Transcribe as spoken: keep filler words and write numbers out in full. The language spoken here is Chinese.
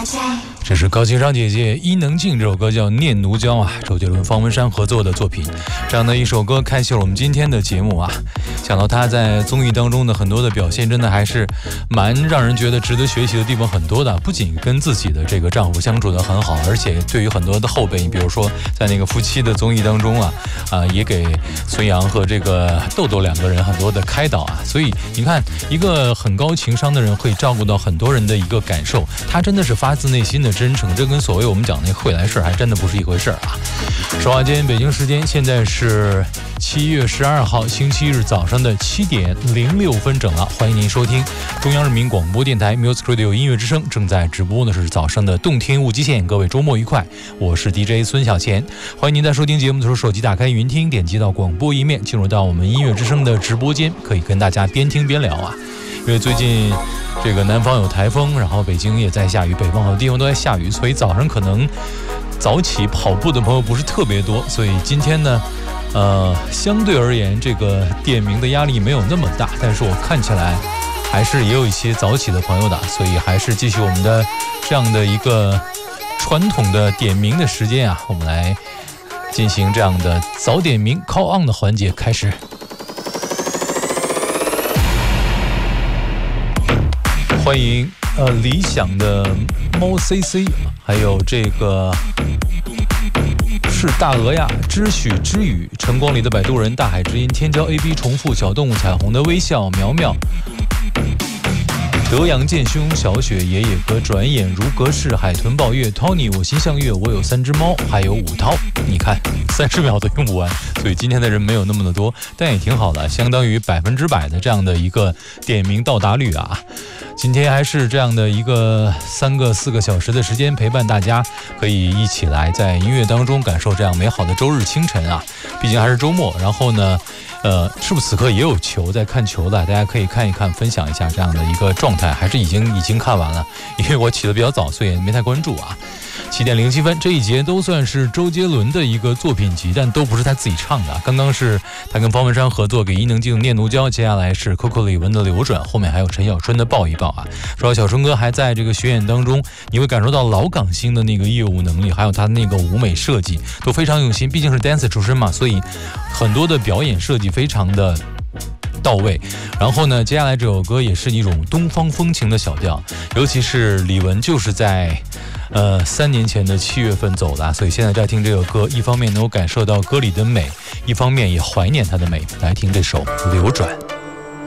这是高情商姐姐伊能静这首歌叫《念奴娇》啊，周杰伦、方文山合作的作品。这样的一首歌开启了我们今天的节目啊。想到她在综艺当中的很多的表现，真的还是蛮让人觉得值得学习的地方很多的。不仅跟自己的这个丈夫相处得很好，而且对于很多的后辈，比如说在那个夫妻的综艺当中啊，啊、呃、也给孙杨和这个豆豆两个人很多的开导啊。所以你看，一个很高情商的人会照顾到很多人的一个感受，他真的是发自内心的真诚，这跟所谓我们讲那会来事还真的不是一回事啊。说话间北京时间现在是七月十二号星期日早上的七点零六分整了，欢迎您收听中央人民广播电台 Music Radio 音乐之声，正在直播的是早上的动听无极限，各位周末愉快，我是 D J 孙小贤，欢迎您在收听节目的时候手机打开云听，点击到广播一面，进入到我们音乐之声的直播间，可以跟大家边听边聊啊。因为最近这个南方有台风，然后北京也在下雨，北方好多地方都在下雨，所以早上可能早起跑步的朋友不是特别多，所以今天呢呃，相对而言这个点名的压力没有那么大，但是我看起来还是也有一些早起的朋友的，所以还是继续我们的这样的一个传统的点名的时间啊，我们来进行这样的早点名 call on 的环节开始。欢迎呃理想的猫 C C， 还有这个是大鹅呀，知许知语，晨光里的摆渡人，大海之音，天骄 A B 重复，小动物彩虹的微笑，苗苗，德阳剑兄，小雪爷爷哥，转眼如隔世，海豚抱月 Tony， 我心向月，我有三只猫，还有武涛。你看三十秒都用不完，所以今天的人没有那么的多，但也挺好的，相当于百分之百的这样的一个点名到达率啊。今天还是这样的一个三个四个小时的时间陪伴大家，可以一起来在音乐当中感受这样美好的周日清晨啊。毕竟还是周末，然后呢呃，是不是此刻也有球在看球的？大家可以看一看，分享一下这样的一个状态，还是已经已经看完了？因为我起得比较早，所以没太关注啊。七点零七分，这一节都算是周杰伦的一个作品集，但都不是他自己唱的。刚刚是他跟方文山合作给伊能静《念奴娇》，接下来是 Coco 李玟的《流转》，后面还有陈小春的《抱一抱》啊。说到小春哥还在这个巡演当中，你会感受到老港星的那个业务能力，还有他那个舞美设计都非常用心，毕竟是 dance 出身嘛，所以很多的表演设计非常的到位。然后呢，接下来这首歌也是一种东方风情的小调，尤其是李玟就是在呃三年前的七月份走的，所以现在在听这首歌，一方面能够感受到歌里的美，一方面也怀念它的美。来听这首《流转》。